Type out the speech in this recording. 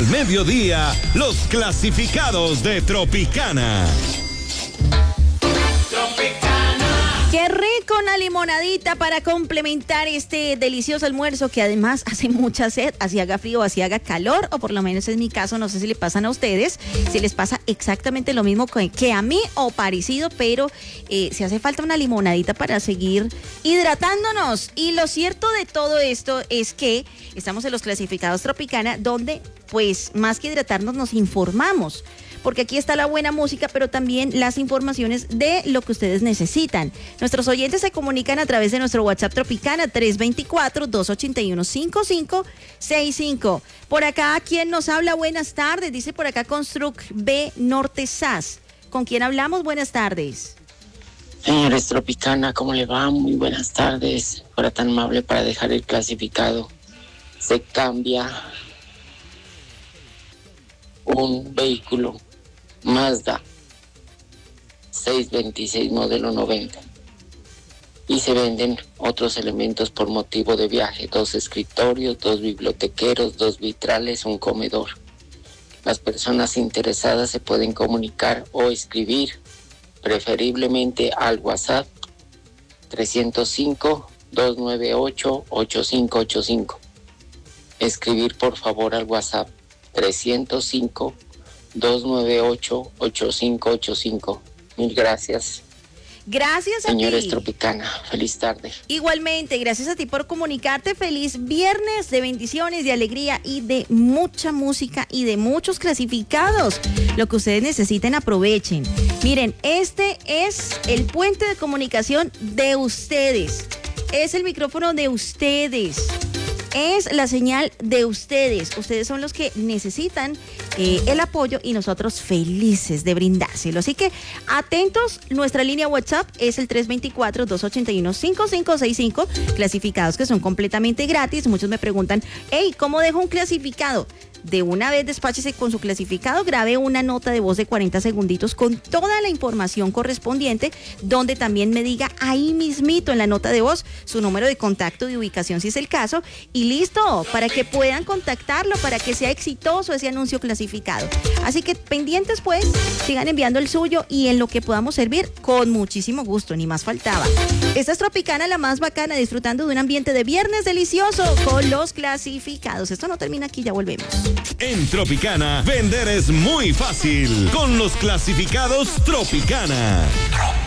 al mediodía, los clasificados de Tropicana. Qué rico una limonadita para complementar este delicioso almuerzo que además hace mucha sed, así haga frío, así haga calor, o por lo menos es mi caso, no sé si le pasan a ustedes, si les pasa exactamente lo mismo que a mí o parecido, pero si hace falta una limonadita para seguir hidratándonos. Y lo cierto de todo esto es que estamos en los clasificados Tropicana, donde pues más que hidratarnos nos informamos. Porque aquí está la buena música, pero también las informaciones de lo que ustedes necesitan. Nuestros oyentes se comunican a través de nuestro WhatsApp Tropicana 324-281-5565. Por acá, ¿quién nos habla? Buenas tardes. Dice por acá Construct B Norte SAS. ¿Con quién hablamos? Buenas tardes. Señores Tropicana, ¿cómo le va? Muy buenas tardes. Fuera tan amable para dejar el clasificado. Se cambia un vehículo Mazda 626 modelo 90 y se venden otros elementos por motivo de viaje: 2 escritorios, 2 bibliotequeros, 2 vitrales, un comedor. Las personas interesadas se pueden comunicar o escribir preferiblemente al WhatsApp 305-298-8585. Escribir por favor al WhatsApp 305-298-8585. Mil gracias. Gracias a Señores ti. Tropicana, feliz tarde. Igualmente, gracias a ti por comunicarte. Feliz viernes de bendiciones, de alegría y de mucha música y de muchos clasificados. Lo que ustedes necesiten, aprovechen. Miren, este es el puente de comunicación de ustedes. Es el micrófono de ustedes. Es la señal de ustedes. Ustedes son los que necesitan el apoyo y nosotros felices de brindárselo. Así que atentos, nuestra línea WhatsApp es el 324-281-5565. Clasificados que son completamente gratis. Muchos me preguntan, hey, ¿cómo dejo un clasificado? De una vez despáchese con su clasificado, grabe una nota de voz de 40 segunditos con toda la información correspondiente, donde también me diga ahí mismito en la nota de voz su número de contacto y ubicación si es el caso, y listo, para que puedan contactarlo, para que sea exitoso ese anuncio clasificado. Así que pendientes pues, sigan enviando el suyo y en lo que podamos servir, con muchísimo gusto, ni más faltaba. Esta es Tropicana, la más bacana, disfrutando de un ambiente de viernes delicioso con los clasificados. Esto no termina aquí, ya volvemos. En Tropicana, vender es muy fácil con los clasificados Tropicana.